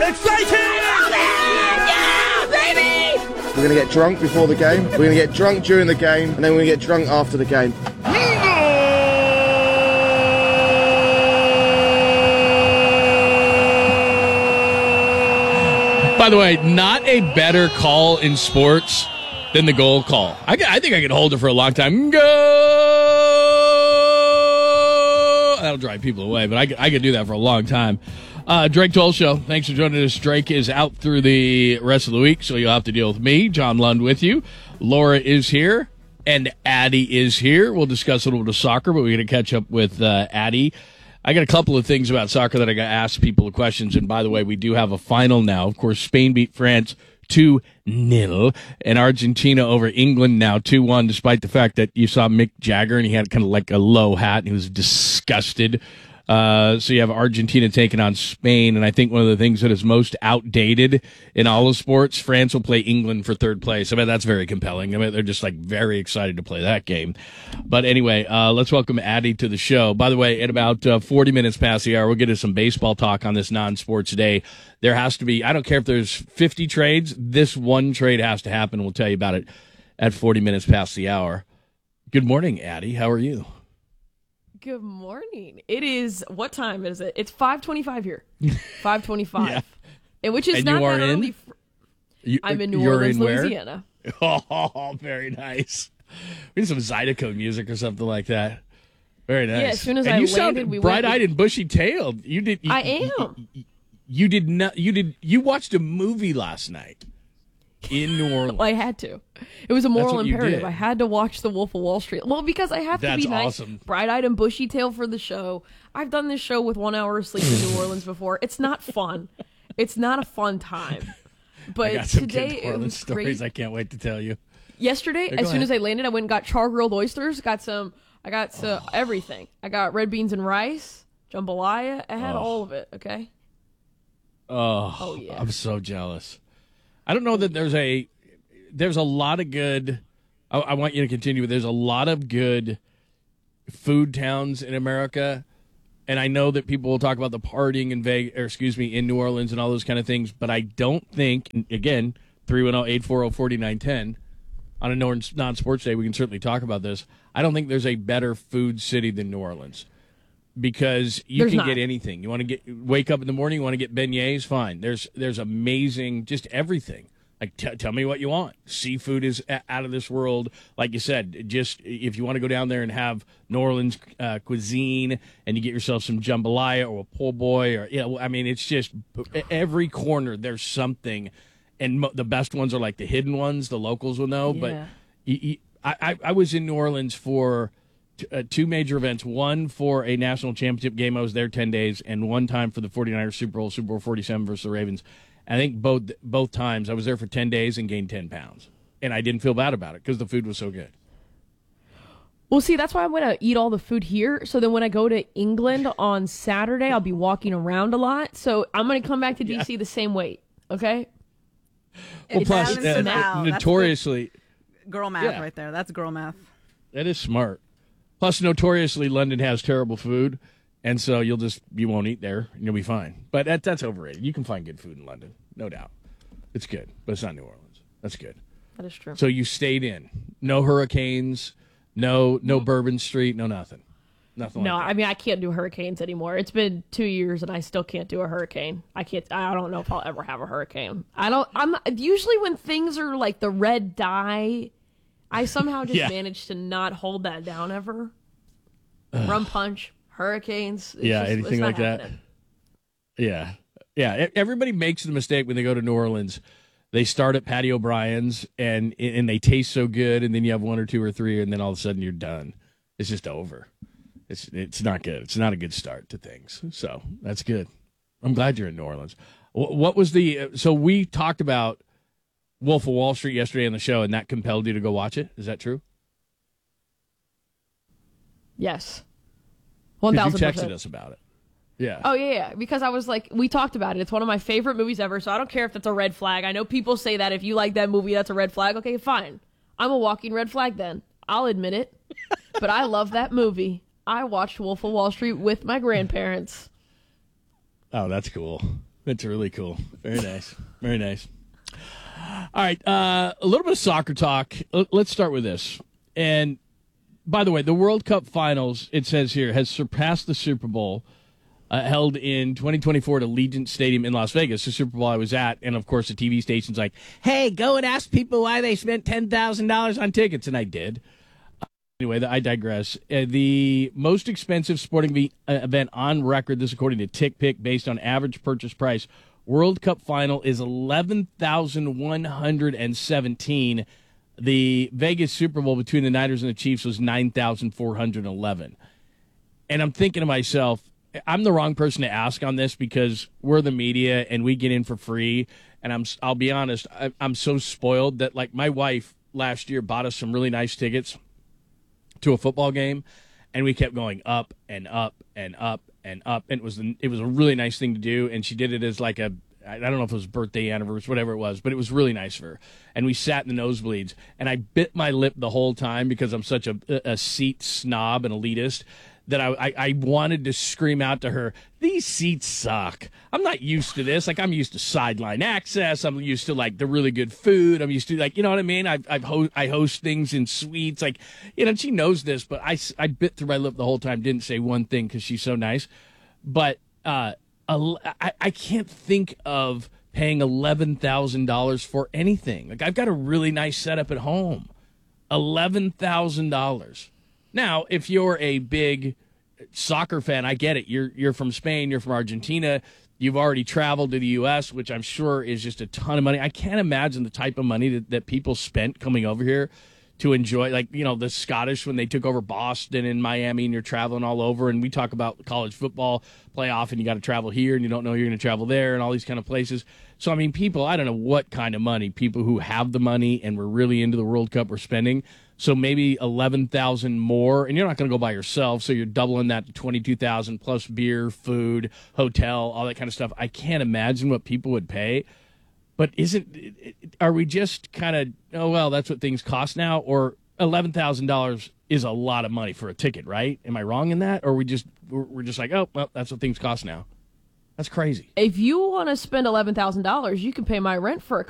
Exciting! Yeah, baby! We're going to get drunk before the game, we're going to get drunk during the game, and then we're going to get drunk after the game. By the way, not a better call in sports than the goal call. I think I could hold it for a long time. Go! That'll drive people away, but I could do that for a long time. Drake Toll Show. Thanks for joining us. Drake is out through the rest of the week, so you'll have to deal with me, John Lund, with you. Laura is here, and Addie is here. We'll discuss a little bit of soccer, but we're going to catch up with Addie. I got a couple of things about soccer that I got to ask people questions. And by the way, we do have a final now. Of course, Spain beat France 2-0, and Argentina over England now 2-1, despite the fact that you saw Mick Jagger and he had kind of like a low hat and he was disgusted. So you have Argentina taking on Spain, and I think one of the things that is most outdated in all of sports, France will play England for third place. I mean, that's very compelling. I mean, they're just like very excited to play that game. But anyway, let's welcome Addie to the show. By the way, at about 40 minutes past the hour, we'll get to some baseball talk on this non-sports day. There has to be, I don't care if there's 50 trades, this one trade has to happen. We'll tell you about it at 40 minutes past the hour. Good morning, Addie. How are you? Good morning. It is, what time is it? It's 5:25 here. 5:25. Yeah. And which is and not you are that in? early. I'm in New Orleans, Louisiana. Oh, very nice. We need some Zydeco music or something like that. Very nice. Yeah, as soon as and I you landed, sounded we bright-eyed and bushy-tailed. I am. You did not. You watched a movie last night in New Orleans. I had to. It was a moral what you imperative. did. I had to watch The Wolf of Wall Street. Well, because I have to That's be nice, awesome. bright-eyed and bushy-tailed for the show. I've done this show with 1 hour of sleep in New Orleans before. It's not fun. It's not a fun time. But I got some today good New it Orleans was stories. great. I can't wait to tell you. Yesterday, Go as soon ahead. as I landed, I went and got char-grilled oysters. I got some everything. I got red beans and rice, jambalaya. I had all of it, okay? Oh, yeah. I'm so jealous. I don't know that there's a lot of good. I want you to continue. There's a lot of good food towns in America, and I know that people will talk about the partying in in New Orleans and all those kind of things. But I don't think, again, 310-840-4910 on a non-sports day, we can certainly talk about this. I don't think there's a better food city than New Orleans. Because you can get anything. You want to wake up in the morning, you want to get beignets, fine. There's amazing, just everything. Like, tell me what you want. Seafood is out of this world. Like you said, just if you want to go down there and have New Orleans cuisine and you get yourself some jambalaya or a po' boy, or I mean, it's just every corner there's something. And the best ones are like the hidden ones, the locals will know. Yeah. But I was in New Orleans for two major events, one for a national championship game. I was there 10 days, and one time for the 49ers Super Bowl 47 versus the Ravens. I think both times I was there for 10 days and gained 10 pounds. And I didn't feel bad about it because the food was so good. Well, see, that's why I'm going to eat all the food here. So then when I go to England on Saturday, I'll be walking around a lot. So I'm going to come back to D.C. the same weight, okay? Well, plus, notoriously... Girl math right there. That's girl math. That is smart. Plus, notoriously, London has terrible food, and so you won't eat there, and you'll be fine. But that's overrated. You can find good food in London, no doubt. It's good, but it's not New Orleans. That's good. That is true. So you stayed in. No hurricanes, no Bourbon Street, no nothing. Nothing No, like that. I mean, I can't do hurricanes anymore. It's been 2 years, and I still can't do a hurricane. I don't know if I'll ever have a hurricane. Usually when things are like the red dye, I somehow just manage to not hold that down ever. Rum punch, hurricanes. Anything like happening. That. Yeah. Everybody makes the mistake when they go to New Orleans. They start at Patty O'Brien's, and they taste so good, and then you have one or two or three, and then all of a sudden you're done. It's just over. It's not good. It's not a good start to things. So that's good. I'm glad you're in New Orleans. What was so we talked about Wolf of Wall Street yesterday on the show, and that compelled you to go watch it. Is that true? Yes. 'Cause 1,000%. you texted us about it. Yeah. Oh, yeah. Because I was like, we talked about it. It's one of my favorite movies ever, so I don't care if that's a red flag. I know people say that if you like that movie, that's a red flag. Okay, fine. I'm a walking red flag then. I'll admit it. But I love that movie. I watched Wolf of Wall Street with my grandparents. Oh, that's cool. That's really cool. Very nice. Very nice. All right, a little bit of soccer talk. Let's start with this. And by the way, the World Cup Finals, it says here, has surpassed the Super Bowl held in 2024 at Allegiant Stadium in Las Vegas, the Super Bowl I was at. And, of course, the TV station's like, hey, go and ask people why they spent $10,000 on tickets. And I did. Anyway, I digress. The most expensive sporting event on record, this according to TickPick, based on average purchase price, World Cup Final is $11,117. The Vegas Super Bowl between the Niners and the Chiefs was $9,411. And I'm thinking to myself, I'm the wrong person to ask on this because we're the media and we get in for free. And I'll be honest, I'm so spoiled that, like, my wife last year bought us some really nice tickets to a football game, and we kept going up and up and up and up. And it was a really nice thing to do, and she did it as like I don't know if it was birthday, anniversary, whatever it was, but it was really nice of her. And we sat in the nosebleeds, and I bit my lip the whole time because I'm such a seat snob and elitist that I wanted to scream out to her, these seats suck. I'm not used to this. Like, I'm used to sideline access. I'm used to, like, the really good food. I'm used to, like, you know what I mean? I host things in suites. Like, you know, she knows this, but I bit through my lip the whole time, didn't say one thing because she's so nice. But I can't think of paying $11,000 for anything. Like, I've got a really nice setup at home. $11,000. Now, if you're a big soccer fan, I get it. You're from Spain, you're from Argentina, you've already traveled to the U.S., which I'm sure is just a ton of money. I can't imagine the type of money that people spent coming over here to enjoy, like, you know, the Scottish when they took over Boston and Miami, and you're traveling all over, and we talk about college football playoff, and you got to travel here, and you don't know you're going to travel there, and all these kind of places. So, I mean, people, I don't know what kind of money people who have the money and were really into the World Cup were spending. So maybe $11,000 more, and you're not going to go by yourself, so you're doubling that to $22,000 plus beer, food, hotel, all that kind of stuff. I can't imagine what people would pay. But are we just kind of, oh, well, that's what things cost now? Or $11,000 is a lot of money for a ticket, right? Am I wrong in that? Or we're just like, oh, well, that's what things cost now. That's crazy. If you want to spend $11,000, you can pay my rent for a